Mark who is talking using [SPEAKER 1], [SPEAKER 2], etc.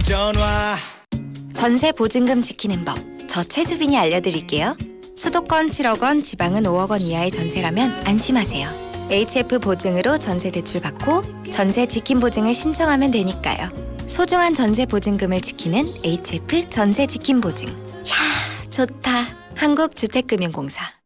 [SPEAKER 1] 전화.
[SPEAKER 2] 전세 보증금 지키는 법, 저 최주빈이 알려드릴게요. 수도권 7억 원, 지방은 5억 원 이하의 전세라면 안심하세요. HF 보증으로 전세 대출 받고 전세 지킴 보증을 신청하면 되니까요. 소중한 전세 보증금을 지키는 HF 전세 지킴 보증. 이야, 좋다. 한국주택금융공사.